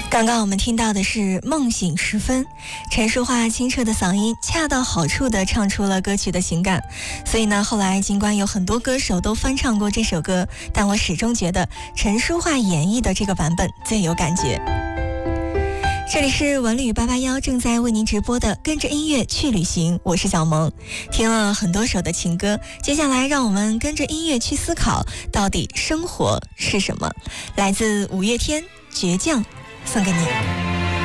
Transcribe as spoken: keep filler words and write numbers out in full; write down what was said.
刚刚我们听到的是梦醒时分，陈淑桦清澈的嗓音恰到好处地唱出了歌曲的情感。所以呢，后来尽管有很多歌手都翻唱过这首歌，但我始终觉得陈淑桦演绎的这个版本最有感觉。这里是文旅八八幺正在为您直播的跟着音乐去旅行，我是小萌。听了很多首的情歌，接下来让我们跟着音乐去思考，到底生活是什么。来自五月天《倔强》，送给你。